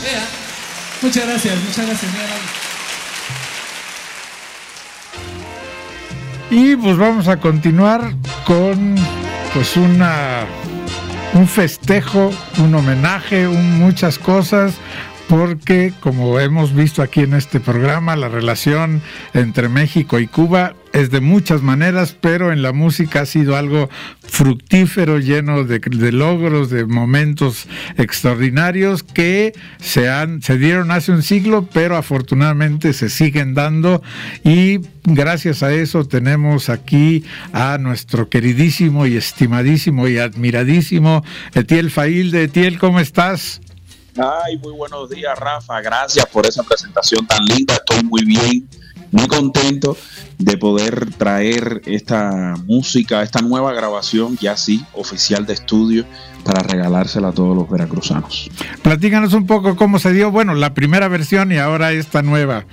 Muchas gracias, señora. Y pues vamos a continuar con pues un festejo, un homenaje, muchas cosas, porque como hemos visto aquí en este programa, la relación entre México y Cuba es de muchas maneras, pero en la música ha sido algo fructífero, lleno de logros, de momentos extraordinarios que se dieron hace un siglo, pero afortunadamente se siguen dando, y gracias a eso tenemos aquí a nuestro queridísimo y estimadísimo y admiradísimo Etiel Failde. Etiel, ¿cómo estás? Ay, muy buenos días, Rafa. Gracias por esa presentación tan linda. Estoy muy bien, muy contento de poder traer esta música, esta nueva grabación, ya sí, oficial de estudio, para regalársela a todos los veracruzanos. Platícanos un poco cómo se dio, bueno, la primera versión y ahora esta nueva.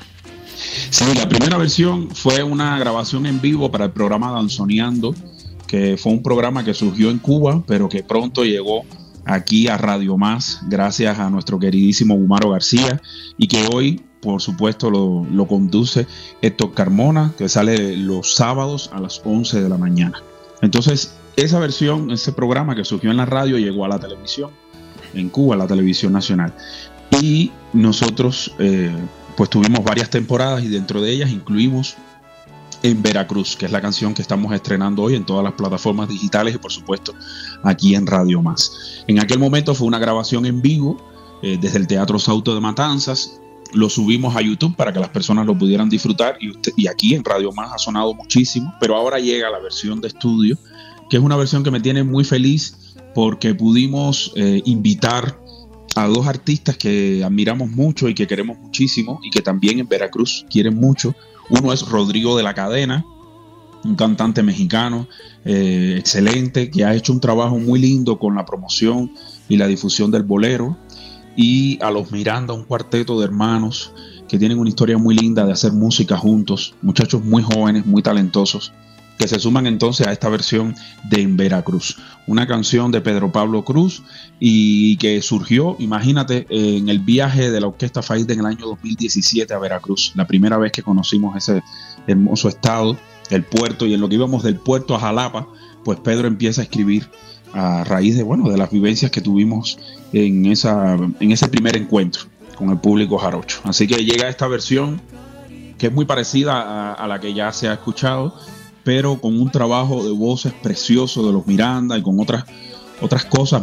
Sí, la primera versión fue una grabación en vivo para el programa Danzoneando, que fue un programa que surgió en Cuba, pero que pronto llegó aquí a Radio Más, gracias a nuestro queridísimo Gumaro García, y que hoy, por supuesto, lo conduce Héctor Carmona, que sale los sábados a las 11 de la mañana. Entonces, esa versión, ese programa que surgió en la radio, llegó a la televisión, en Cuba, a la televisión nacional. Y nosotros, pues tuvimos varias temporadas, y dentro de ellas incluimos En Veracruz, que es la canción que estamos estrenando hoy en todas las plataformas digitales y por supuesto aquí en Radio Más. En aquel momento fue una grabación en vivo desde el Teatro Sauto de Matanzas. Lo subimos a YouTube para que las personas lo pudieran disfrutar, y aquí en Radio Más ha sonado muchísimo, pero ahora llega la versión de estudio, que es una versión que me tiene muy feliz porque pudimos invitar a dos artistas que admiramos mucho y que queremos muchísimo, y que también en Veracruz quieren mucho. Uno es Rodrigo de la Cadena, un cantante mexicano excelente, que ha hecho un trabajo muy lindo con la promoción y la difusión del bolero, y a los Miranda, un cuarteto de hermanos que tienen una historia muy linda de hacer música juntos, muchachos muy jóvenes, muy talentosos, que se suman entonces a esta versión de En Veracruz, una canción de Pedro Pablo Cruz, y que surgió, imagínate, en el viaje de la Orquesta Failde en el año 2017 a Veracruz, la primera vez que conocimos ese hermoso estado, el puerto, y en lo que íbamos del puerto a Jalapa, pues Pedro empieza a escribir a raíz de las vivencias que tuvimos en ese primer encuentro con el público jarocho. Así que llega esta versión que es muy parecida a la que ya se ha escuchado, pero con un trabajo de voces precioso de los Miranda y con otras cosas